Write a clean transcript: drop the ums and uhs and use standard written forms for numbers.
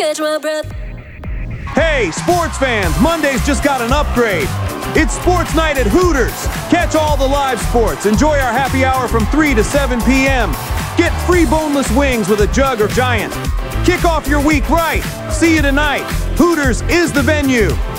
Catch my breath. Hey, sports fans, Monday's just got an upgrade. It's Sports Night at Hooters. Catch all the live sports. Enjoy our happy hour from 3 to 7 p.m. Get free boneless wings with a jug or giant. Kick off your week right. See you tonight. Hooters is the venue.